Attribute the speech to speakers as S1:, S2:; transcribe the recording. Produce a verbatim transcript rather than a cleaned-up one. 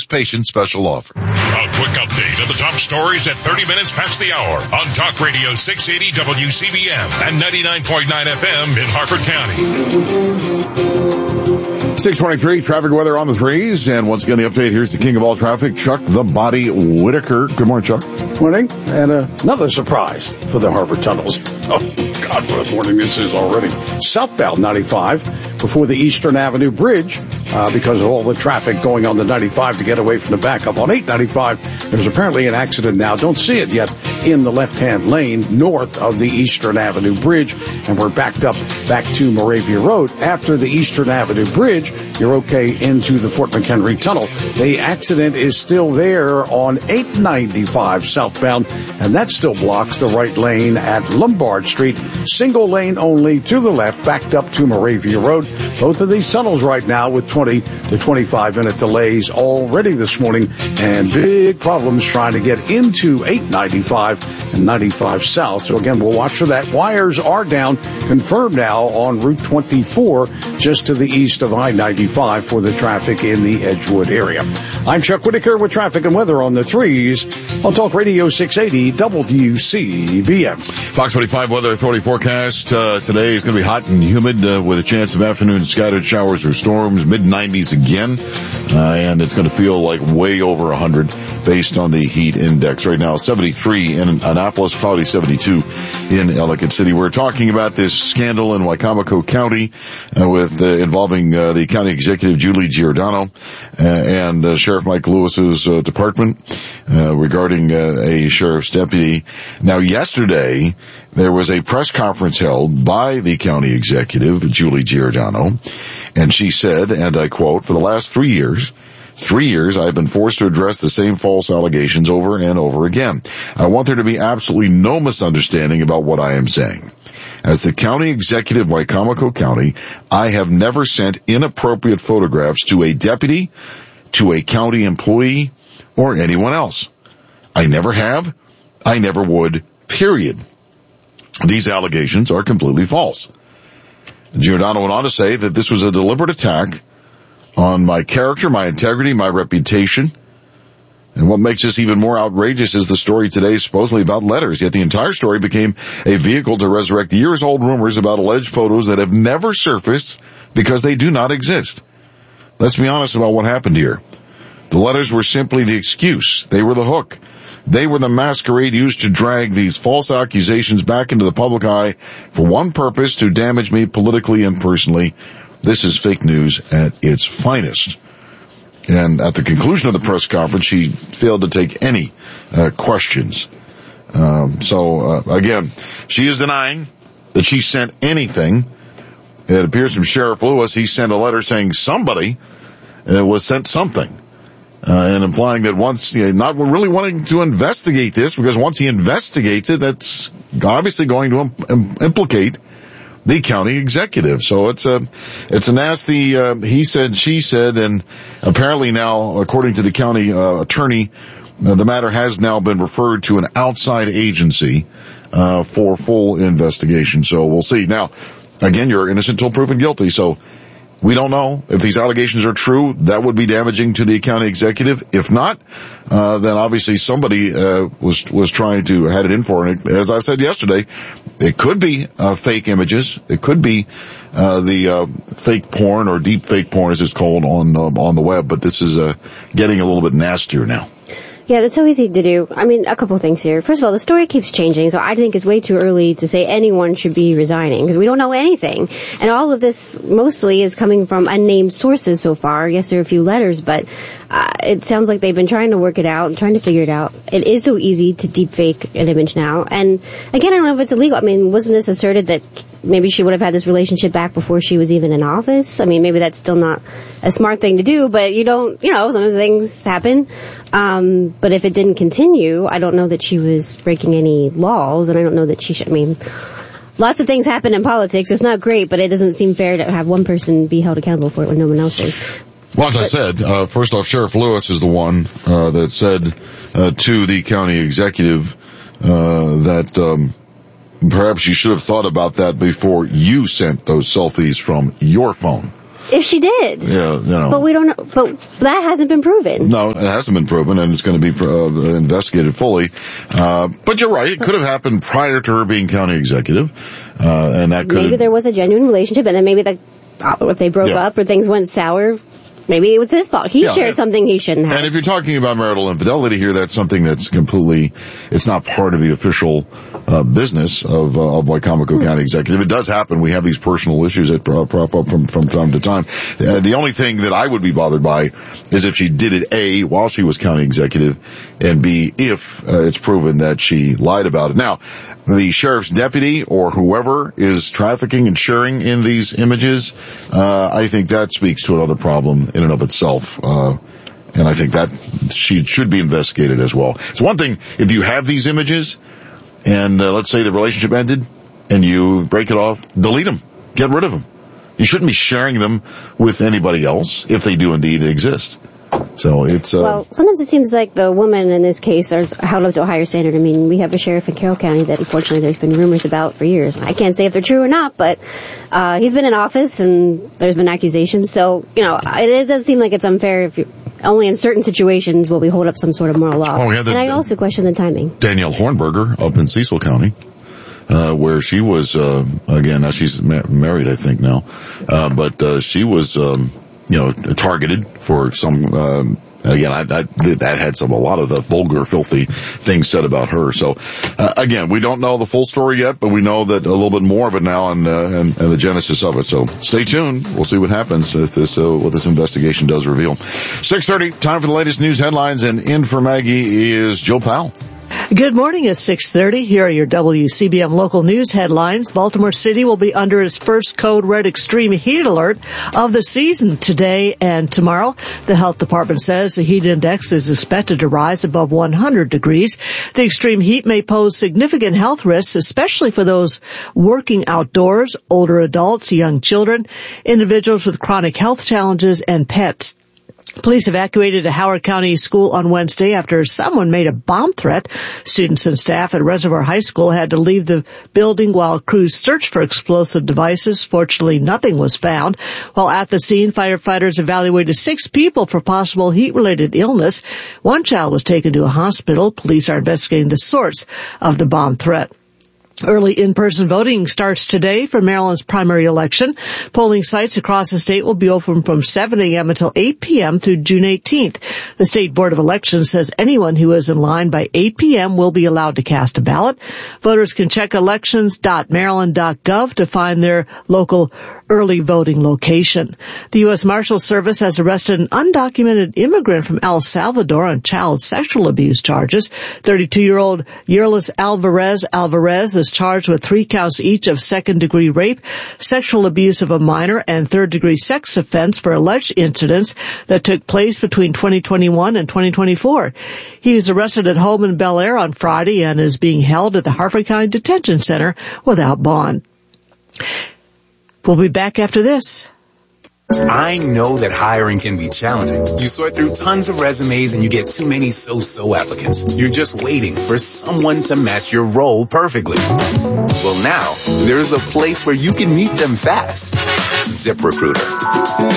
S1: patient special offer.
S2: A quick update of the top stories at thirty minutes past the hour on Talk Radio six eighty W C B M and ninety-nine point nine F M in Harford County.
S3: six twenty-three, traffic weather on the threes. And once again, the update. Here's the king of all traffic, Chuck the Body Whitaker. Good morning, Chuck.
S4: Morning. And uh, another surprise for the Harford tunnels. Oh, God, what a morning this is already. Southbound ninety-five before the Eastern Avenue Bridge uh, because of all the traffic going on the ninety-five to get away from the backup on eight ninety-five. There's apparently an accident now. Don't see it yet in the left-hand lane north of the Eastern Avenue Bridge. And we're backed up back to Moravia Road. After the Eastern Avenue Bridge, you're okay into the Fort McHenry Tunnel. The accident is still there on eight ninety-five southbound, and that still blocks the right lane at Lombard Street. Single lane only to the left, backed up to Moravia Road. Both of these tunnels right now with twenty to twenty-five minute delays already this morning, and big problems trying to get into eight ninety-five and ninety-five south. So again, we'll watch for that. Wires are down, confirmed now on Route twenty-four, just to the east of I ninety-five for the traffic in the Edgewood area. I'm Chuck Whitaker with traffic and weather on the threes on Talk Radio six eighty W C B M.
S3: Fox twenty-five weather authority forecast. Uh, today is going to be hot and humid uh, with a chance of afternoon scattered showers or storms, mid nineties again. Uh, and it's going to feel like way over one hundred based on the heat index. Right now, seventy-three in Annapolis, cloudy seventy-two in Ellicott City. We're talking about this scandal in Wicomico County uh, with uh, involving uh, the county executive Julie Giordano uh, and uh, Sheriff Mike Lewis's uh, department uh, regarding uh, a sheriff's deputy. Now, yesterday, there was a press conference held by the county executive, Julie Giordano, and she said, and I quote, "For the last three years, Three years, I've been forced to address the same false allegations over and over again. I want there to be absolutely no misunderstanding about what I am saying. As the county executive of Wicomico County, I have never sent inappropriate photographs to a deputy, to a county employee, or anyone else. I never have. I never would, period. These allegations are completely false." Giordano went on to say that this was a deliberate attack on my character, my integrity, my reputation. And what makes this even more outrageous is the story today supposedly about letters. Yet the entire story became a vehicle to resurrect years-old rumors about alleged photos that have never surfaced because they do not exist. Let's be honest about what happened here. The letters were simply the excuse. They were the hook. They were the masquerade used to drag these false accusations back into the public eye for one purpose, to damage me politically and personally. This is fake news at its finest. And at the conclusion of the press conference, she failed to take any uh, questions. Um, so, uh, again, she is denying that she sent anything. It appears from Sheriff Lewis, he sent a letter saying somebody uh, was sent something. Uh, and implying that once, you know, not really wanting to investigate this, because once he investigates it, that's obviously going to im- implicate the county executive. So it's a, it's a nasty, uh, he said, she said, and apparently now, according to the county uh, attorney, uh, the matter has now been referred to an outside agency, uh, for full investigation. So we'll see. Now, again, you're innocent till proven guilty. So we don't know if these allegations are true. That would be damaging to the county executive. If not, uh, then obviously somebody, uh, was, was trying to, had it in for it. As I said yesterday, it could be, uh, fake images. It could be, uh, the, uh, fake porn or deep fake porn as it's called on, um, on the web. But this is, uh, getting a little bit nastier now.
S5: Yeah, that's so easy to do. I mean, a couple things here. First of all, the story keeps changing, so I think it's way too early to say anyone should be resigning, because we don't know anything. And all of this mostly is coming from unnamed sources so far. Yes, there are a few letters, but uh, it sounds like they've been trying to work it out and trying to figure it out. It is so easy to deepfake an image now. And again, I don't know if it's illegal. I mean, wasn't this asserted that maybe she would have had this relationship back before she was even in office? I mean, maybe that's still not a smart thing to do, but you don't, you know, sometimes things happen. Um, but if it didn't continue, I don't know that she was breaking any laws, and I don't know that she should, I mean, lots of things happen in politics. It's not great, but it doesn't seem fair to have one person be held accountable for it when no one else is.
S3: Well, as I said, uh, first off, Sheriff Lewis is the one, uh, that said, uh, to the county executive, uh, that, um, perhaps you should have thought about that before you sent those selfies from your phone.
S5: If she did.
S3: Yeah, you know.
S5: But we don't know, but that hasn't been proven.
S3: No, it hasn't been proven, and it's going to be uh, investigated fully. Uh, but you're right, it could have happened prior to her being county executive, uh, and that could
S5: Maybe there was a genuine relationship, and then maybe the, if they broke
S3: Yeah.
S5: up or things went sour, maybe it was his fault. He
S3: Yeah,
S5: shared
S3: and-
S5: something he shouldn't have.
S3: And if you're talking about marital infidelity here, that's something that's completely, it's not part of the official uh, business of, uh, of Wicomico County Executive. It does happen. We have these personal issues that uh, prop up from, from time to time. Uh, the only thing that I would be bothered by is if she did it, A, while she was county executive, and B, if uh, it's proven that she lied about it. Now, the sheriff's deputy or whoever is trafficking and sharing in these images, uh, I think that speaks to another problem in and of itself. Uh, and I think that she should be investigated as well. It's one thing if you have these images and uh, let's say the relationship ended and you break it off, delete them, get rid of them. You shouldn't be sharing them with anybody else if they do indeed exist. So it's, uh,
S5: well, sometimes it seems like the woman in this case is held up to a higher standard. I mean, we have a sheriff in Carroll County that unfortunately there's been rumors about for years. I can't say if they're true or not, but, uh, he's been in office and there's been accusations. So, you know, it, it does seem like it's unfair if you, only in certain situations will we hold up some sort of moral law.
S3: Oh, we had the-
S5: and I also question the timing.
S3: Danielle Hornberger up in Cecil County, uh, where she was, uh, again, now she's ma- married, I think now, uh, but, uh, she was, um, you know, targeted for some, um, again, I, I, that had some, a lot of the vulgar, filthy things said about her. So, uh, again, we don't know the full story yet, but we know that a little bit more of it now and, uh, and, and the genesis of it. So stay tuned. We'll see what happens if this, uh, what this investigation does reveal. six thirty, time for the latest news headlines, and in for Maggie is Joe Powell.
S1: Good morning at six thirty. Here are your W C B M local news headlines. Baltimore City will be under its first code red extreme heat alert of the season today and tomorrow. The health department says the heat index is expected to rise above one hundred degrees. The extreme heat may pose significant health risks, especially for those working outdoors, older adults, young children, individuals with chronic health challenges, and pets. Police evacuated a Howard County school on Wednesday after someone made a bomb threat. Students and staff at Reservoir High School had to leave the building while crews searched for explosive devices. Fortunately, nothing was found. While at the scene, firefighters evaluated six people for possible heat-related illness. One child was taken to a hospital. Police are investigating the source of the bomb threat. Early in-person voting starts today for Maryland's primary election. Polling sites across the state will be open from seven a.m. until eight p.m. through June eighteenth. The State Board of Elections says anyone who is in line by eight p.m. will be allowed to cast a ballot. Voters can check elections dot maryland dot gov to find their local early voting location. The U S Marshals Service has arrested an undocumented immigrant from El Salvador on child sexual abuse charges. thirty-two-year-old Yerlis Alvarez Alvarez is charged with three counts each of second-degree rape, sexual abuse of a minor, and third-degree sex offense for alleged incidents that took place between twenty twenty-one and twenty twenty-four. He was arrested at home in Bel Air on Friday and is being held at the Harford County Detention Center without bond. We'll be back after this.
S6: I know that hiring can be challenging. You sort through tons of resumes and you get too many so-so applicants. You're just waiting for someone to match your role perfectly. Well, now, there's a place where you can meet them fast. ZipRecruiter.